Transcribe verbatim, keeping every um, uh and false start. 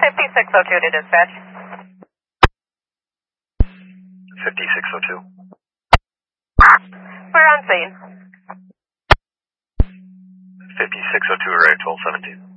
fifty-six oh two to dispatch. fifty-six oh two. We're on scene. fifty-six oh two, right, twelve seventeen.